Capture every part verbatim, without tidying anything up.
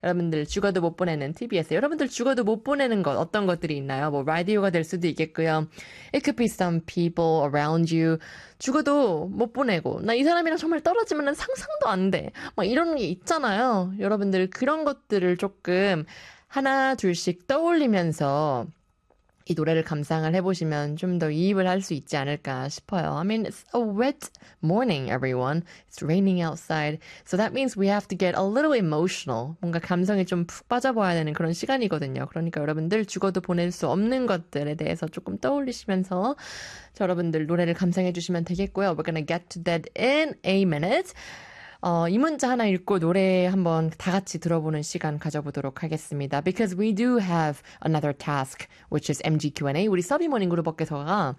여러분들 죽어도 못 보내는 티비에스. 여러분들 죽어도 못 보내는 것 어떤 것들이 있나요? 뭐 라디오가 될 수도 있겠고요. It could be some people around you. 죽어도 못 보내고 나 이 사람이랑 정말 떨어지면 상상도 안 돼. 막 이런 게 있잖아요. 여러분들 그런 것들을 조금 하나 둘씩 떠올리면서 이 노래를 감상을 해보시면 좀 더 이입을 할 수 있지 않을까 싶어요. I mean, it's a wet morning, everyone. It's raining outside. So that means we have to get a little emotional. 뭔가 감성에 좀 푹 빠져봐야 되는 그런 시간이거든요. 그러니까 여러분들 죽어도 보낼 수 없는 것들에 대해서 조금 떠올리시면서 저 여러분들 노래를 감상해 주시면 되겠고요. We're gonna get to that in a minute. 어, 이 문자 하나 읽고 노래 한번 다 같이 들어보는 시간 가져보도록 하겠습니다. Because we do have another task, which is 엠지 큐 앤 에이. 우리 서비모닝 그룹업계서가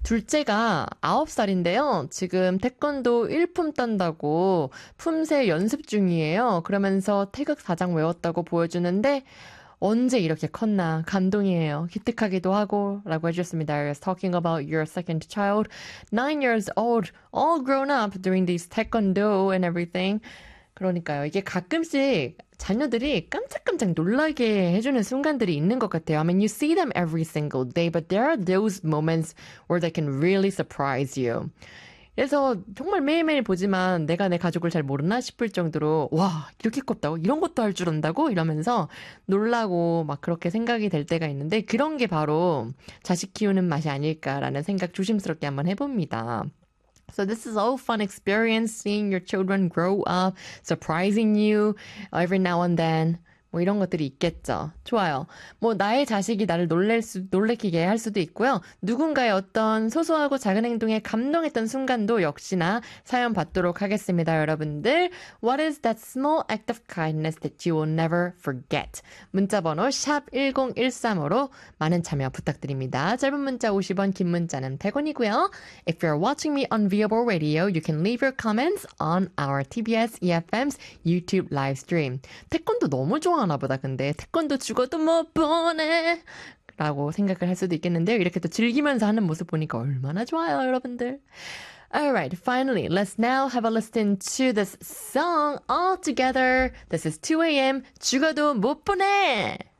둘째가 아홉 살인데요. 지금 태권도 일 품 딴다고 품새 연습 중이에요. 그러면서 태극 사장 외웠다고 보여주는데 언제 이렇게 컸나 감동이에요. 기특하기도 하고 라고 해주셨습니다. I was talking about your second child, nine years old, all grown up doing these taekwondo and everything. 그러니까요. 이게 가끔씩 자녀들이 깜짝깜짝 놀라게 해주는 순간들이 있는 것 같아요. I mean, you see them every single day, but there are those moments where they can really surprise you. 그래서 정말 매일매일 보지만 내가 내 가족을 잘 모르나 싶을 정도로 와 이렇게 컸다고? 이런 것도 할 줄 안다고? 이러면서 놀라고 막 그렇게 생각이 될 때가 있는데 그런 게 바로 자식 키우는 맛이 아닐까라는 생각 조심스럽게 한번 해봅니다. So this is all fun experience, seeing your children grow up, surprising you every now and then. 뭐 이런 것들이 있겠죠. 좋아요. 뭐 나의 자식이 나를 놀랄 수, 놀래키게 할 수도 있고요. 누군가의 어떤 소소하고 작은 행동에 감동했던 순간도 역시나 사연 받도록 하겠습니다. 여러분들. What is that small act of kindness that you will never forget? 문자번호 샵 일공일삼오로 많은 참여 부탁드립니다. 짧은 문자 오십 원, 긴 문자는 백 원이고요. If you're watching me on Viable Radio, you can leave your comments on our 티비에스 이에프엠's YouTube live stream. 태권도 너무 좋아 하나 보다. 근데 태권도 죽어도 못 보내 라고 생각을 할 수도 있겠는데요. 이렇게 또 즐기면서 하는 모습 보니까 얼마나 좋아요, 여러분들. Alright, finally, let's now have a listen to this song all together. This is two a.m. 죽어도 못 보내.